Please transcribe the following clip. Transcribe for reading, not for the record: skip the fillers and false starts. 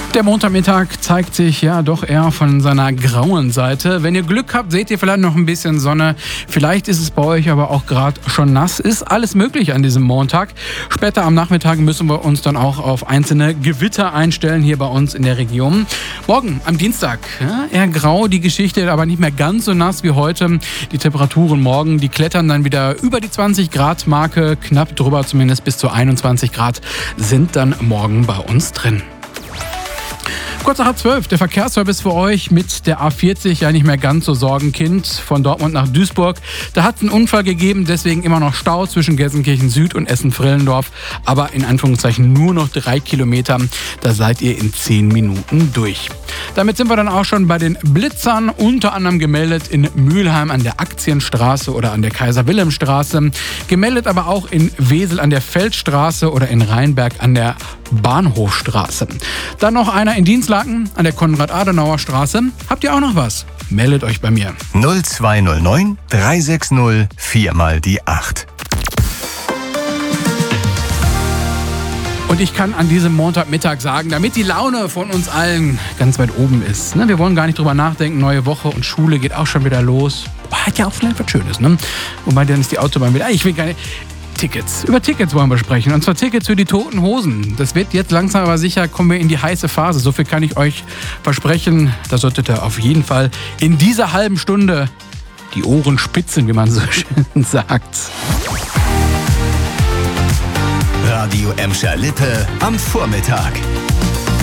Der Montagmittag zeigt sich ja doch eher von seiner grauen Seite. Wenn ihr Glück habt, seht ihr vielleicht noch ein bisschen Sonne. Vielleicht ist es bei euch aber auch gerade schon nass. Ist alles möglich an diesem Montag. Später am Nachmittag müssen wir uns dann auch auf einzelne Gewitter einstellen hier bei uns in der Region. Morgen am Dienstag eher grau, die Geschichte aber nicht mehr ganz so nass wie heute. Die Temperaturen morgen, die klettern dann wieder über die 20 Grad Marke. Knapp drüber, zumindest bis zu 21 Grad sind dann morgen bei uns drin. Kurz nach 12, der Verkehrsservice für euch mit der A40, ja nicht mehr ganz so Sorgenkind, von Dortmund nach Duisburg. Da hat es einen Unfall gegeben, deswegen immer noch Stau zwischen Gelsenkirchen Süd und Essen-Frillendorf. Aber in Anführungszeichen nur noch 3 Kilometer, da seid ihr in 10 Minuten durch. Damit sind wir dann auch schon bei den Blitzern, unter anderem gemeldet in Mülheim an der Aktienstraße oder an der Kaiser-Wilhelm-Straße. Gemeldet aber auch in Wesel an der Feldstraße oder in Rheinberg an der Bahnhofstraße. Dann noch einer in Dinslaken an der Konrad-Adenauer-Straße. Habt ihr auch noch was? Meldet euch bei mir. 0209 360 4 mal die 8. Und ich kann an diesem Montagmittag sagen, damit die Laune von uns allen ganz weit oben ist. Wir wollen gar nicht drüber nachdenken, neue Woche und Schule geht auch schon wieder los. Hat ja auch vielleicht was Schönes, ne? Wobei dann ist die Autobahn wieder... Ich will gar nicht... Tickets. Über Tickets wollen wir sprechen. Und zwar Tickets für die Toten Hosen. Das wird jetzt langsam aber sicher, kommen wir in die heiße Phase. So viel kann ich euch versprechen. Da solltet ihr auf jeden Fall in dieser halben Stunde die Ohren spitzen, wie man so schön sagt. Radio Emscher Lippe am Vormittag.